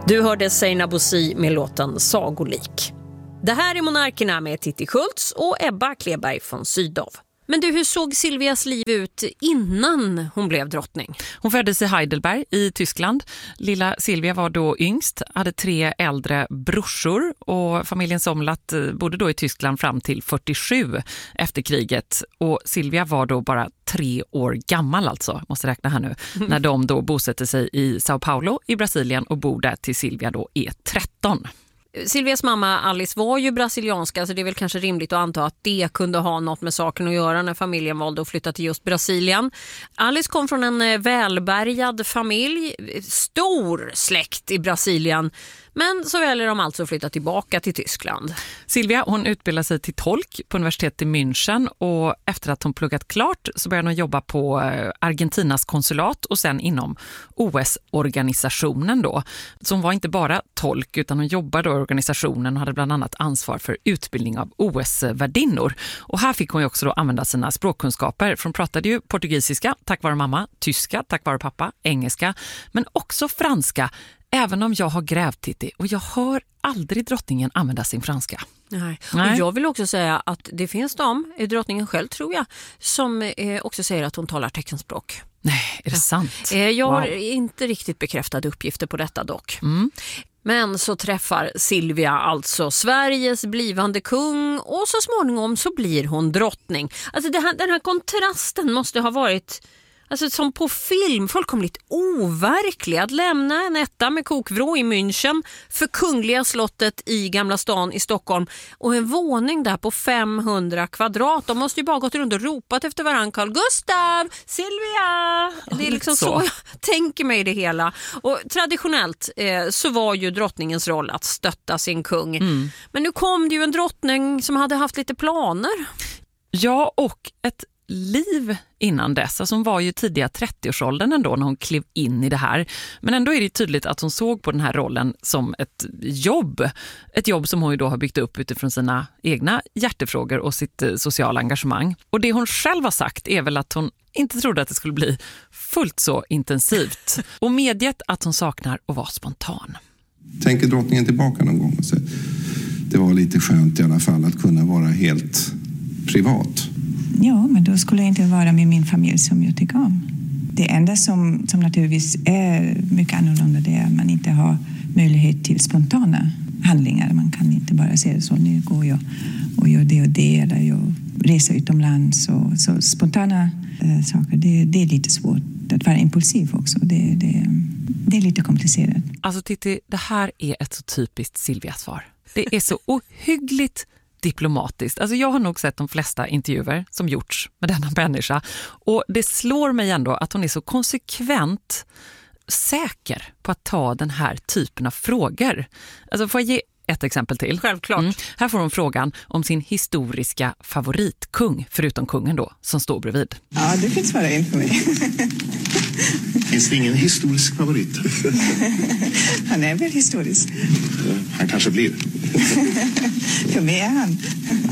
Du hörde Zeina Bouzid med låten Sagolik. Det här är Monarkerna med Titti Schultz och Ebba Kleberg från Sydow. Men du, hur såg Silvias liv ut innan hon blev drottning? Hon föddes i Heidelberg i Tyskland. Lilla Silvia var då yngst, hade 3 äldre brorsor och familjen Somlat bodde då i Tyskland fram till 47 efter kriget. Och Silvia var då bara 3 år gammal alltså, måste räkna här nu, när de då bosatte sig i Sao Paulo i Brasilien och bor där till Silvia då är 13. Silvias mamma Alice var ju brasilianska, så det är väl kanske rimligt att anta att det kunde ha något med saken att göra när familjen valde att flytta till just Brasilien. Alice kom från en välbärgad familj, stor släkt i Brasilien, men så väljer de alltså att flytta tillbaka till Tyskland. Silvia, hon utbildade sig till tolk på universitetet i München och efter att hon pluggat klart så började hon jobba på Argentinas konsulat och sen inom OS-organisationen då. Så hon var inte bara tolk utan hon jobbade i organisationen och hade bland annat ansvar för utbildning av OS-värdinnor. Och här fick hon ju också då använda sina språkkunskaper, för hon pratade ju portugisiska tack vare mamma, tyska tack vare pappa, engelska, men också franska. Även om jag har grävt, Titti, och jag hör aldrig drottningen använda sin franska. Nej. Och jag vill också säga att det finns drottningen själv tror jag, som också säger att hon talar teckenspråk. Nej, är det sant? Jag har inte riktigt bekräftade uppgifter på detta dock. Men så träffar Silvia alltså Sveriges blivande kung och så småningom så blir hon drottning. Alltså den här kontrasten måste ha varit... Alltså som på film, fullkomligt overklig att lämna en etta med kokvrå i München för Kungliga slottet i Gamla stan i Stockholm och en våning där på 500 kvadrat. De måste ju bara gått runt och ropat efter varann. Carl Gustav, Silvia! Det är liksom så jag tänker mig det hela. Och traditionellt så var ju drottningens roll att stötta sin kung. Men nu kom det ju en drottning som hade haft lite planer. Ja, och ett liv innan dess. Alltså hon var ju tidiga 30-årsåldern ändå när hon klev in i det här. Men ändå är det tydligt att hon såg på den här rollen som ett jobb. Ett jobb som hon ju då har byggt upp utifrån sina egna hjärtefrågor och sitt sociala engagemang. Och det hon själv har sagt är väl att hon inte trodde att det skulle bli fullt så intensivt. Och medgett att hon saknar att vara spontan. Tänker drottningen tillbaka någon gång och säger det var lite skönt i alla fall att kunna vara helt privat. Ja, men då skulle jag inte vara med min familj som jag tycker om. Det enda som naturligtvis är mycket annorlunda det är att man inte har möjlighet till spontana handlingar. Man kan inte bara säga så, nu går jag och gör det och det eller jag reser utomlands. Så spontana saker, det är lite svårt att vara impulsiv också. Det är lite komplicerat. Alltså Titti, det här är ett så typiskt Silvia-svar. Det är så ohyggligt diplomatiskt. Alltså jag har nog sett de flesta intervjuer som gjorts med denna människa och det slår mig ändå att hon är så konsekvent säker på att ta den här typen av frågor. Alltså får jag ge ett exempel till? Självklart. Här får hon frågan om sin historiska favoritkung, förutom kungen då, som står bredvid. Ja, det finns svara in för mig. Finns det ingen historisk favorit? Han är väl historisk. Han kanske blir. För mig är han.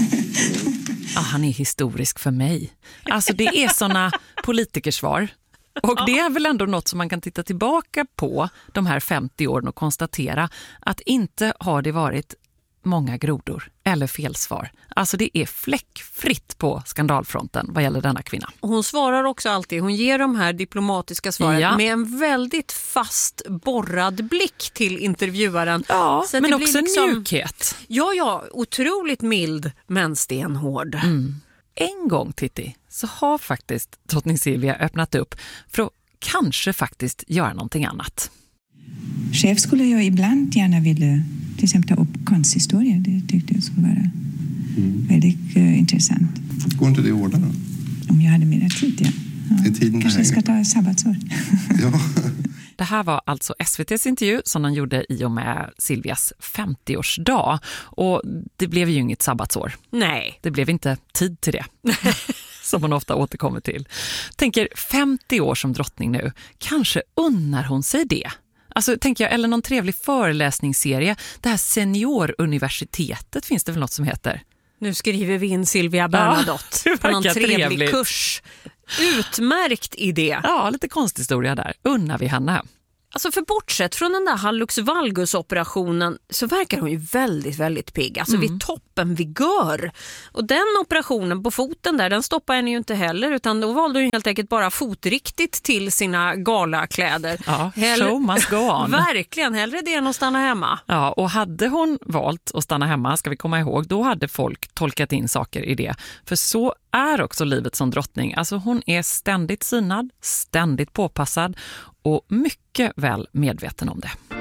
Ja, han är historisk för mig. Alltså det är såna politikersvar. Och det är väl ändå något som man kan titta tillbaka på de här 50 åren och konstatera att inte har det varit många grodor eller felsvar. Alltså det är fläckfritt på skandalfronten vad gäller denna kvinna. Och hon svarar också alltid, hon ger de här diplomatiska svaren med en väldigt fast borrad blick till intervjuaren. Ja, så men det också blir en mjukhet. Ja, otroligt mild men stenhård. En gång, Titti, så har faktiskt drottning Silvia öppnat upp för att kanske faktiskt göra någonting annat. Chef skulle jag ibland gärna vilja till exempel ta upp konsthistoria. Det tyckte jag skulle vara väldigt intressant. Går inte det i ordning då? Om jag hade mer tid, ja. Är tiden kanske jag ska ta sabbatsår. Ja. Det här var alltså SVT:s intervju som han gjorde i och med Silvias 50-årsdag. Och det blev ju inget sabbatsår. Nej. Det blev inte tid till det. Som hon ofta återkommer till. Tänker 50 år som drottning nu. Kanske unnar hon sig det. Alltså tänker jag, eller någon trevlig föreläsningsserie. Det här senioruniversitetet finns det väl något som heter. Nu skriver vi in Silvia Bernadotte på någon trevlig kurs. Utmärkt idé. Ja, lite konsthistoria där. Unnar vi henne. Alltså för bortsett från den där hallux valgus-operationen så verkar hon ju väldigt, väldigt pigg. Alltså vid toppen vigör. Och den operationen på foten där, den stoppade henne ju inte heller. Utan då valde hon helt enkelt bara fotriktigt till sina galakläder. Ja, show must go on. Verkligen, hellre det än att stanna hemma. Ja, och hade hon valt att stanna hemma, ska vi komma ihåg, då hade folk tolkat in saker i det. För så är också livet som drottning. Alltså hon är ständigt synad, ständigt påpassad och mycket väl medveten om det.